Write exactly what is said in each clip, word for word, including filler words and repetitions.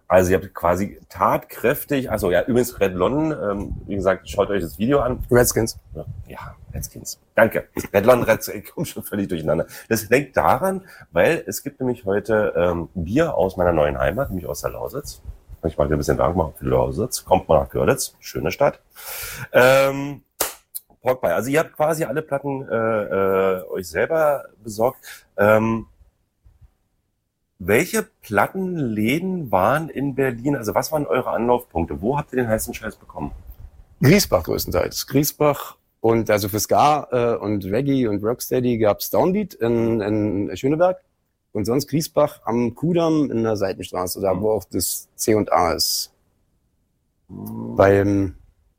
Also ihr habt quasi tatkräftig, also ja, übrigens Red Lon, ähm, wie gesagt, schaut euch das Video an. Redskins. Ja, ja Redskins. Danke. Red Lon, Redskins, ich komme schon völlig durcheinander. Das liegt daran, weil es gibt nämlich heute ähm, Bier aus meiner neuen Heimat, nämlich aus der Lausitz. Ich mache ein bisschen Werbung machen für die Lausitz. Kommt mal nach Görlitz, schöne Stadt. Ähm, Pork Pie. Also ihr habt quasi alle Platten äh, äh, euch selber besorgt. Ähm, Welche Plattenläden waren in Berlin? Also was waren eure Anlaufpunkte? Wo habt ihr den heißen Scheiß bekommen? Griesbach größtenteils. Griesbach und also für Ska äh, und Reggae und Rocksteady gab's Downbeat in, in Schöneberg und sonst Griesbach am Kudamm in der Seitenstraße, da wo auch das C und A ist. Mhm. Beim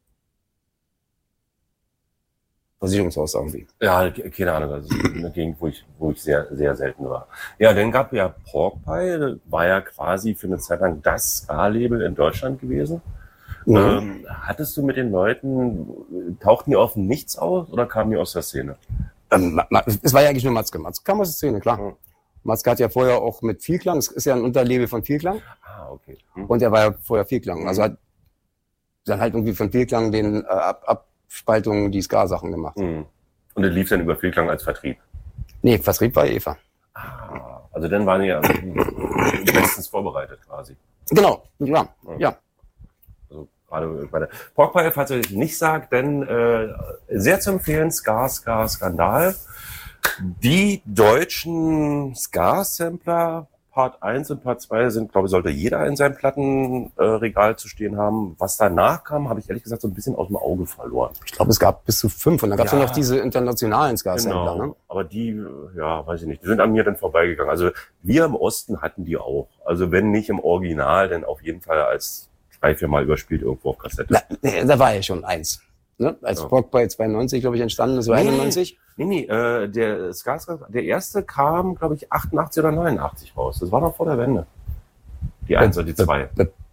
Versicherungshaus irgendwie. Ja, keine Ahnung, das ist eine Gegend, wo ich, wo ich sehr, sehr selten war. Ja, dann gab ja Pork Pie, war ja quasi für eine Zeit lang das Ska-Label in Deutschland gewesen. Mhm. Ähm, hattest du mit den Leuten, tauchten die auf dem Nichts aus oder kamen die aus der Szene? Ähm, es war ja eigentlich nur Matzke. Matzke kam aus der Szene, klar. Mhm. Matzke hat ja vorher auch mit Vielklang, es ist ja ein Unterlabel von Vielklang. Ah, okay. Mhm. Und er war ja vorher Vielklang. Also hat dann halt irgendwie von Vielklang den äh, ab, ab Spaltung die Ska-Sachen gemacht. Mhm. Und das lief dann über Vielklang als Vertrieb? Nee, Vertrieb war Eva. Ah, also dann waren die ja bestens vorbereitet quasi. Genau, klar, ja. ja. Also gerade bei der Pork Pie, falls ihr das nicht sagt, denn äh, sehr zu empfehlen, Ska, Ska, Skandal. Die deutschen Ska-Sampler, Part eins und Part zwei sind, glaube ich, sollte jeder in seinem Plattenregal äh, zu stehen haben. Was danach kam, habe ich ehrlich gesagt so ein bisschen aus dem Auge verloren. Ich glaube, es gab bis zu fünf und dann gab es ja noch diese internationalen Ska-Sampler. Genau. Ne? Aber die, ja, weiß ich nicht, die sind an mir dann vorbeigegangen. Also wir im Osten hatten die auch. Also wenn nicht im Original, dann auf jeden Fall als drei, vier Mal überspielt irgendwo auf Kassette. Na, da war ja schon eins. Ne? Als ja. Pork Pie zweiundneunzig, glaube ich, entstanden ist, oder nee, einundneunzig. Nee, nee, äh, der Ska, der erste kam, glaube ich, achtundachtzig oder neunundachtzig raus. Das war noch vor der Wende. Die eins oder die zwei.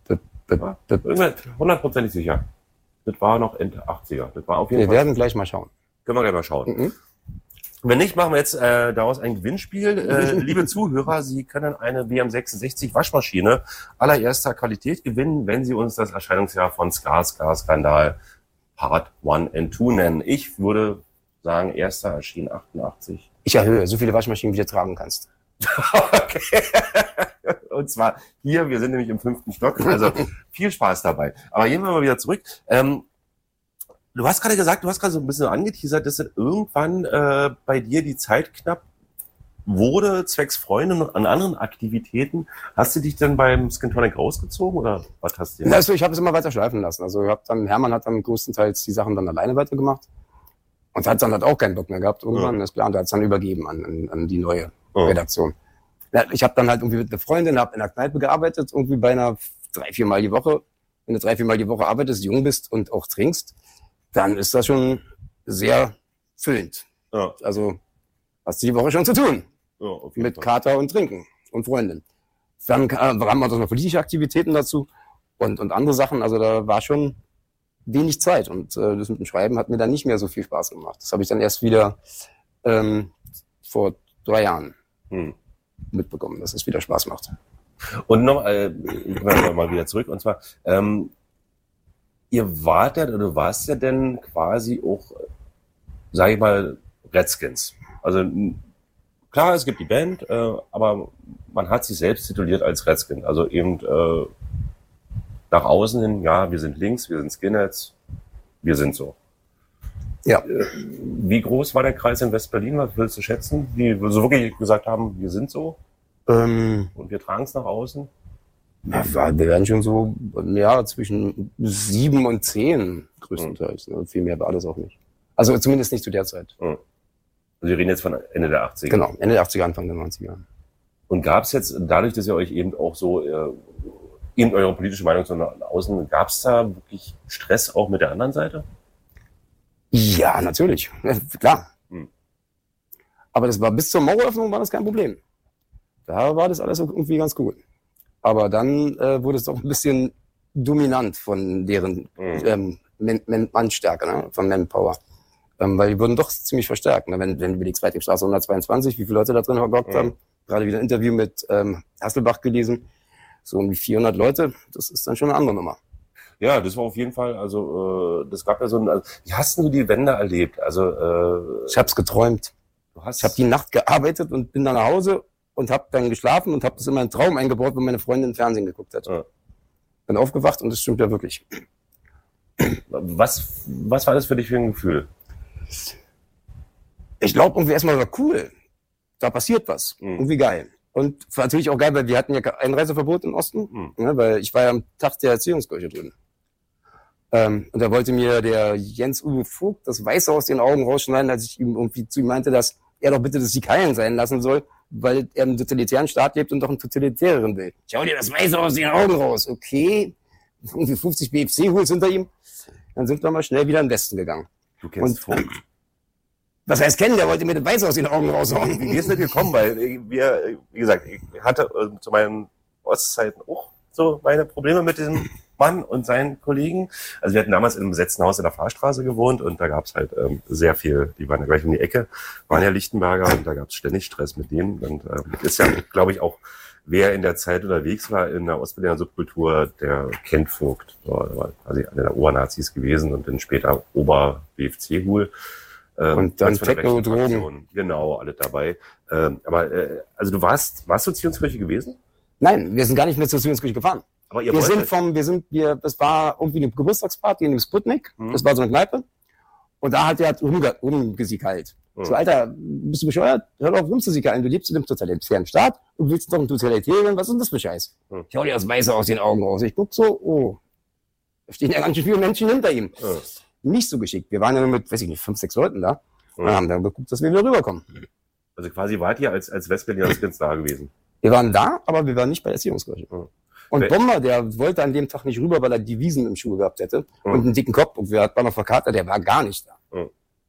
Hundertprozentig sicher. Das war noch Ende achtziger. Das war auf jeden wir Fall. Wir werden gleich mal schauen. Können wir gleich mal schauen. Mhm. Wenn nicht, machen wir jetzt äh, daraus ein Gewinnspiel. Äh, liebe Zuhörer, Sie können eine W M sechsundsechzig Waschmaschine allererster Qualität gewinnen, wenn Sie uns das Erscheinungsjahr von Ska, Ska, Skandal Part eins und zwei nennen. Ich würde sagen, erster erschien achtundachtzig. Ich erhöhe, so viele Waschmaschinen, wie du tragen kannst. Okay. Und zwar hier, wir sind nämlich im fünften Stock, also viel Spaß dabei. Aber gehen wir mal wieder zurück. Ähm, du hast gerade gesagt, du hast gerade so ein bisschen angeteasert, dass irgendwann äh, bei dir die Zeit knapp wurde, zwecks Freunde und an anderen Aktivitäten. Hast du dich dann beim Skintonic rausgezogen oder was hast du? Also ich habe es immer weiter schleifen lassen. Also ich hab dann, Hermann hat dann größtenteils die Sachen dann alleine weitergemacht. Und hat dann halt auch keinen Bock mehr gehabt irgendwann, ja. Ist klar, und hat es dann übergeben an, an, an die neue ja. Redaktion. Ja, ich habe dann halt irgendwie mit einer Freundin, habe in der Kneipe gearbeitet, irgendwie beinahe drei, vier Mal die Woche. Wenn du drei, vier Mal die Woche arbeitest, jung bist und auch trinkst, dann ist das schon sehr füllend. Ja. Also hast du die Woche schon zu tun. Ja, mit Fall. Kater und Trinken und Freundin. Dann äh, haben wir noch politische Aktivitäten dazu und, und andere Sachen. Also da war schon wenig Zeit und äh, das mit dem Schreiben hat mir dann nicht mehr so viel Spaß gemacht. Das habe ich dann erst wieder ähm, vor drei Jahren hm. mitbekommen, dass es wieder Spaß macht. Und noch äh, mal wieder zurück, und zwar, ähm, ihr wart ja, oder du warst ja denn quasi auch, sage ich mal, Redskins. Also klar, es gibt die Band, äh, aber man hat sich selbst tituliert als Redskin. Also eben äh, nach außen hin, ja, wir sind links, wir sind Skinheads, wir sind so. Ja. Wie groß war der Kreis in West-Berlin? Was willst du schätzen? Die so wirklich gesagt haben, wir sind so? Ähm, und wir tragen es nach außen? Ja, wir werden schon so, ja, zwischen sieben und zehn größtenteils. Mhm. Ne? Viel mehr war das auch nicht. Also zumindest nicht zu der Zeit. Mhm. Also wir reden jetzt von Ende der achtziger. Genau, Ende der achtziger, Anfang der neunziger. Und gab es jetzt, dadurch, dass ihr euch eben auch so, äh, eben eure politische Meinung so nach außen, gab es da wirklich Stress auch mit der anderen Seite? Ja, natürlich. Ja, klar. Hm. Aber das war bis zur Maueröffnung war das kein Problem. Da war das alles irgendwie ganz gut. Aber dann äh, wurde es doch ein bisschen dominant von deren hm. ähm, Mannstärke, ne? Von Manpower. Ähm, weil die wurden doch ziemlich verstärkt. Ne? Wenn, wenn du überlegst, Straße hundertzweiundzwanzig, wie viele Leute da drin gehockt hm. haben. Gerade wieder ein Interview mit ähm, Hasselbach gelesen. so um die vierhundert Leute, das ist dann schon eine andere Nummer. Ja, das war auf jeden Fall, also äh, das gab ja so ein, also, wie hast du die Wende erlebt? Also äh, ich hab's geträumt. Du hast ich habe die Nacht gearbeitet und bin dann nach Hause und habe dann geschlafen und habe das in meinen Traum eingebaut, wenn meine Freundin Fernsehen geguckt hat. Ja. Bin aufgewacht und das stimmt ja wirklich. Was, was war das für dich für ein Gefühl? Ich glaube, irgendwie erstmal war cool. Da passiert was. Mhm. Irgendwie geil. Und war natürlich auch geil, weil wir hatten ja Einreiseverbot im Osten, mhm. ne, weil ich war ja am Tag der Erziehungskirche drin. Ähm, und da wollte mir der Jens-Uwe Vogt das Weiße aus den Augen rausschneiden, als ich ihm irgendwie zu ihm meinte, dass er doch bitte das Sikalen sein lassen soll, weil er im totalitären Staat lebt und doch einen totalitäreren will. Schau dir das Weiße aus den Augen raus. Okay, irgendwie fünfzig B F C-Hools hinter ihm. Dann sind wir mal schnell wieder in den Westen gegangen. Du kennst Vogt? Was heißt kennen? Der wollte mir das Weiße aus den Augen raushauen. Wie ist das gekommen? Weil wir, wie gesagt, ich hatte äh, zu meinen Ostzeiten auch so meine Probleme mit diesem Mann und seinen Kollegen. Also wir hatten damals in einem besetzten Haus in der Fahrstraße gewohnt und da gab es halt ähm, sehr viel, die waren ja gleich um die Ecke, waren ja Lichtenberger und da gab es ständig Stress mit denen. Und ähm, ist ja, glaube ich, auch, wer in der Zeit unterwegs war in der Ostberliner Subkultur, der kennt Vogt. So, der war quasi einer der Obernazis gewesen und dann später Ober-B F C-Hul. Ähm, und dann Techno, Drogen. Genau, alle dabei. Ähm, aber äh, also du warst, warst du Zionskirche gewesen? Nein, wir sind gar nicht mehr zur Zionskirche gefahren. Aber ihr wir wolltet. sind vom, wir sind, wir, das war irgendwie eine Geburtstagsparty in dem Sputnik. Mhm. Das war so eine Kneipe. Und da hat er rumge rumgesikalt. Mhm. So, Alter, bist du bescheuert? Hör doch auf rumzusikalen. Du lebst in einem totalitären Staat und willst doch einen totalitären. Was ist denn das für Scheiß? Mhm. Schau dir das Weiße aus den Augen raus. Ich guck so, oh, da stehen ja ganz schön viele Menschen hinter ihm. Mhm. Nicht so geschickt. Wir waren ja nur mit, weiß ich nicht, fünf, sechs Leuten da. Mhm. Und haben dann geguckt, dass wir wieder rüberkommen. Also quasi wart ihr als, als Westberliner Skins da gewesen? Wir waren da, aber wir waren nicht bei der Erziehungskirche. Mhm. Und Bomber, der wollte an dem Tag nicht rüber, weil er Devisen im Schuh gehabt hätte mhm. und einen dicken Kopf. Und wir hatten noch verkatert, der war gar nicht da.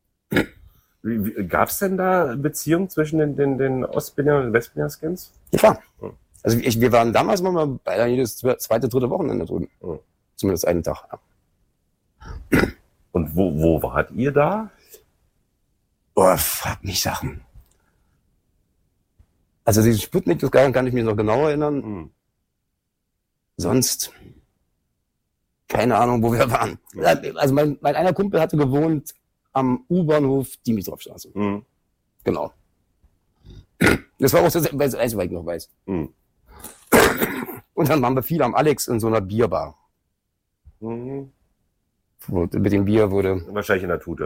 Mhm. Gab es denn da Beziehungen zwischen den, den, den Ostberliner und den Westberliner Skins? Ja, klar. Mhm. Also ich, wir waren damals mal bei jedes zweite, dritte Wochenende drüben. Mhm. Zumindest einen Tag. Ja. Und wo, wo wart ihr da? Boah, frag mich Sachen. Also diesen Sputnik, das kann ich mich noch genau erinnern. Mhm. Sonst, keine Ahnung, wo wir waren. Also mein, mein einer Kumpel hatte gewohnt am U-Bahnhof Dimitrovstraße. Mhm. Genau. Das war auch das Einzige, was ich noch weiß. Mhm. Und dann waren wir viel am Alex in so einer Bierbar. Mhm. Mit dem Bier wurde... Wahrscheinlich in der Tute.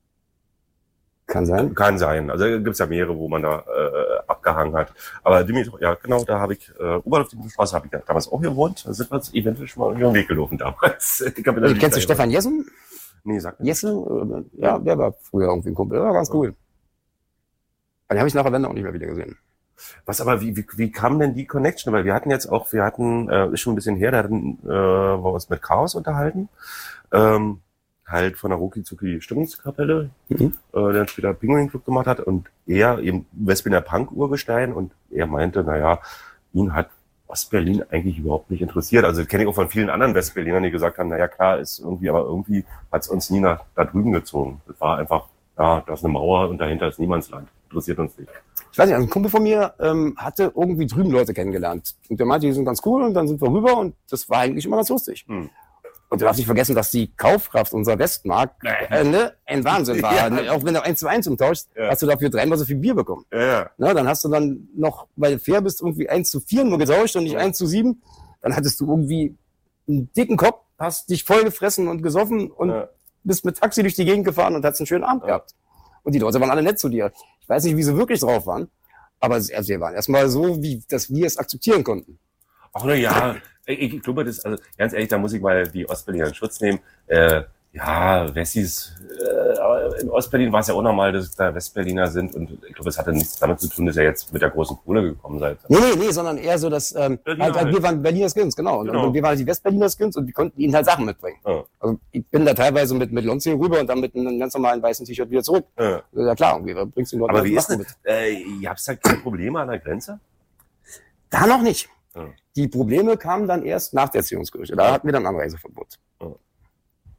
Kann sein. Kann sein. Also gibt's ja mehrere, wo man da äh, abgehangen hat. Aber Dimitrov, ja genau, da habe ich, äh, U-Bahnhof Dimitrovstraße habe ich ja damals auch gewohnt. Da sind wir uns eventuell schon mal über den Weg gelaufen damals. Ich also, kennst du Stefan Jessen? Nee, sag mir. Jessen? Ja, der war früher irgendwie ein Kumpel. Der war ganz cool. Aber den habe ich nach der Wende auch nicht mehr wieder gesehen. Was aber, wie, wie, wie kam denn die Connection? Weil wir hatten jetzt auch, wir hatten, äh, ist schon ein bisschen her, da hatten äh, wir uns mit Chaos unterhalten. Ähm, halt von der Ruki-Zuki Stimmungskapelle, mhm. äh, der später Penguin Club gemacht hat und er eben Westberliner Punk-Urgestein und er meinte, naja, ihn hat Ostberlin eigentlich überhaupt nicht interessiert. Also kenne ich auch von vielen anderen Westberlinern, die gesagt haben, naja klar, ist irgendwie, aber irgendwie hat es uns nie nach da drüben gezogen. Es war einfach, ja, da ist eine Mauer und dahinter ist Niemandsland. Interessiert uns nicht. Ich weiß nicht, also ein Kumpel von mir ähm, hatte irgendwie drüben Leute kennengelernt. Und der meinte, die sind ganz cool und dann sind wir rüber und das war eigentlich immer ganz lustig. Hm. Und du darfst nicht vergessen, dass die Kaufkraft unserer Westmark äh, ne, ein Wahnsinn war. Ja. Auch wenn du eins zu eins umtauschst, ja. hast du dafür dreimal so viel Bier bekommen. Ja, ja. Na, dann hast du dann noch, weil du fair bist, irgendwie eins zu vier nur getauscht und nicht eins zu sieben. Dann hattest du irgendwie einen dicken Kopf, hast dich voll gefressen und gesoffen und ja. bist mit Taxi durch die Gegend gefahren und hast einen schönen Abend ja. gehabt. Und die Leute waren alle nett zu dir. Ich weiß nicht, wie sie wirklich drauf waren, aber sie waren erstmal so, wie dass wir es akzeptieren konnten. Ach na ja, ich, ich glaube, das, also ganz ehrlich, da muss ich mal die Ostberliner in Schutz nehmen. Äh, ja, Wessis, äh, in Ostberlin war es ja auch normal, dass da Westberliner sind und ich glaube, es hatte nichts damit zu tun, dass ihr jetzt mit der großen Kohle gekommen seid. Nee, nee, nee, sondern eher so, dass ähm, halt, halt, halt. wir waren Berliner Skins, genau. genau. Und wir waren die Westberliner Skins und wir konnten ihnen halt Sachen mitbringen. Ja. Also ich bin da teilweise mit mit Lonzi rüber und dann mit einem ganz normalen weißen T-Shirt wieder zurück. Ja, ja klar, und wir bringst den Leuten aber wie ist das mit? Äh, ihr habt da keine Probleme an der Grenze? Da noch nicht. Ja. Die Probleme kamen dann erst nach der Erziehungskirche. Da hatten wir dann Anreiseverbot. Ja.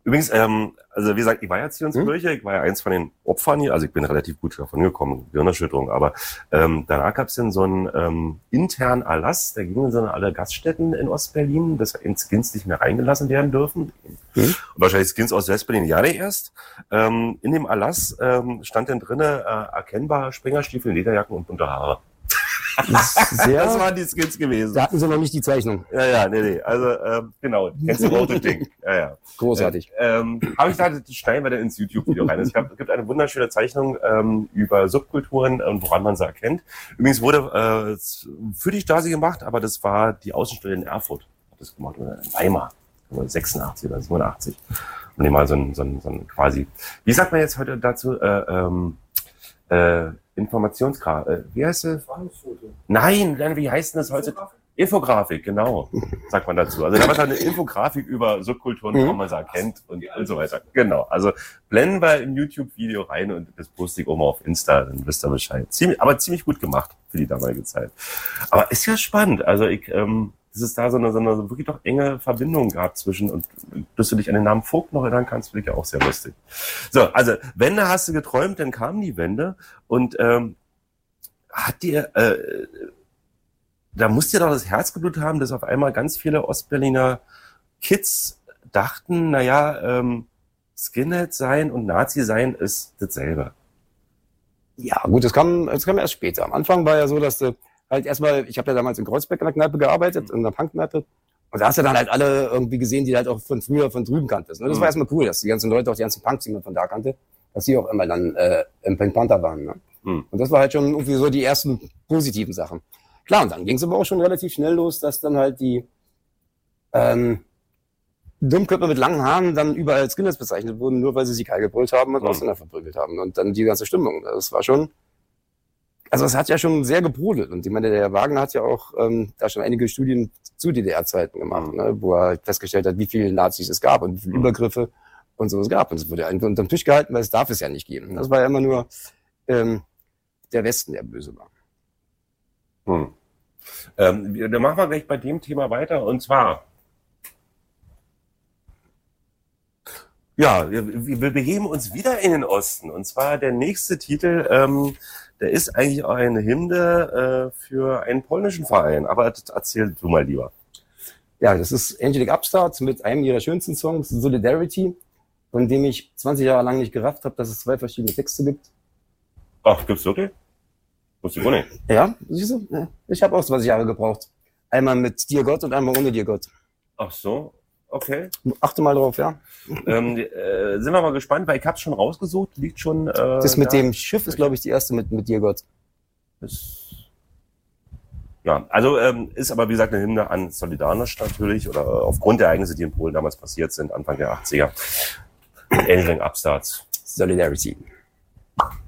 Übrigens, ähm, also wie gesagt, ich war ja Zionskirche, hm? ich war ja eins von den Opfern hier, also ich bin relativ gut davon gekommen, Gehirnerschütterung, aber ähm, danach gab es dann so einen ähm, internen Erlass, da gingen dann alle Gaststätten in Ostberlin, dass eben Skins nicht mehr reingelassen werden dürfen. Hm? Und wahrscheinlich Skins aus Westberlin ja nicht erst. Ähm, in dem Erlass ähm, stand dann drinnen äh, erkennbar Springerstiefel, Lederjacken und bunte Haare. Sehr, das waren die Skins gewesen. Da hatten sie noch nicht die Zeichnung. Ja, ja, nee, nee. Also, ähm, genau. Kennst du auch das Ding? Ja, ja. Großartig. Äh, ähm, Habe ich da, das schneiden wir dann ins YouTube-Video rein. Es gab, gibt eine wunderschöne Zeichnung ähm, über Subkulturen und woran man sie erkennt. Übrigens wurde äh, für die Stasi gemacht, aber das war die Außenstelle in Erfurt. Hat das gemacht, oder in Weimar. sechsundachtzig oder siebenundachtzig. Und die mal so ein, so ein, so ein quasi, wie sagt man jetzt heute dazu, äh, ähm, äh, Informationsgrafik, äh, wie heißt es? Nein, dann, wie heißt denn das heute? Infografik? Infografik, genau, sagt man dazu. Also da war eine Infografik über Subkulturen, mhm. wo man sie erkennt und, und so weiter. Genau, also blenden wir im YouTube-Video rein und das poste ich auch mal auf Insta, dann wisst ihr Bescheid. Ziemlich, aber ziemlich gut gemacht für die damalige Zeit. Aber ist ja spannend, also ich, ähm, dass es da so eine, so eine wirklich doch enge Verbindung gab zwischen, und dass du dich an den Namen Vogt noch erinnern kannst, finde ich ja auch sehr lustig. So, also Wende hast du geträumt, dann kam die Wende und ähm, hat dir, äh, da musst dir doch das Herz geblutet haben, dass auf einmal ganz viele Ostberliner Kids dachten, naja, ähm, Skinhead sein und Nazi sein ist dasselbe. Ja gut, das kam, das kam erst später. Am Anfang war ja so, dass du halt erstmal, ich habe ja damals in Kreuzberg in der Kneipe gearbeitet, in der Punkkneipe. Und da hast du dann halt alle irgendwie gesehen, die halt auch von früher, von drüben kanntest. Ne? Das mhm. war erstmal cool, dass die ganzen Leute, auch die ganzen Punks, die man von da kannte, dass die auch immer dann äh, im Pink Panther waren. Ne? Mhm. Und das war halt schon irgendwie so die ersten positiven Sachen. Klar, und dann ging es aber auch schon relativ schnell los, dass dann halt die ähm, Dummköpfe mit langen Haaren dann überall als Skinheads bezeichnet wurden, nur weil sie sich geil gebrüllt haben und mhm. Ausländer verprügelt haben. Und dann die ganze Stimmung. Das war schon... Also es hat ja schon sehr gebrodelt. Und ich meine, der Wagner hat ja auch ähm, da schon einige Studien zu D D R-Zeiten gemacht, ne, wo er festgestellt hat, wie viele Nazis es gab und wie viele mhm. Übergriffe und so es gab. Und es wurde einfach unterm Tisch gehalten, weil es darf es ja nicht geben. Das war ja immer nur ähm, der Westen, der böse war. Hm. Ähm, dann machen wir gleich bei dem Thema weiter. Und zwar, ja, wir, wir begeben uns wieder in den Osten. Und zwar der nächste Titel, ähm, der ist eigentlich auch eine Hymne äh, für einen polnischen Verein. Aber erzähl du mal lieber. Ja, das ist Angelic Upstart mit einem ihrer schönsten Songs, Solidarity, von dem ich zwanzig Jahre lang nicht gerafft habe, dass es zwei verschiedene Texte gibt. Ach, gibt's wirklich? Wusste ich auch nicht. Ja, siehst du? Ich habe auch zwanzig Jahre gebraucht. Einmal mit Dir Gott und einmal ohne Dir Gott. Ach so, okay. Achte mal drauf, ja. Ähm, äh, sind wir mal gespannt, weil ich hab's schon rausgesucht, liegt schon... Äh, das mit da. dem Schiff ist, glaube ich, die erste mit, mit Dir Gott. Das, ja, also ähm, ist aber, wie gesagt, eine Hymne an Solidarność natürlich, oder aufgrund der Ereignisse, die in Polen damals passiert sind, Anfang der achtziger. Angelic Upstarts. Solidarity.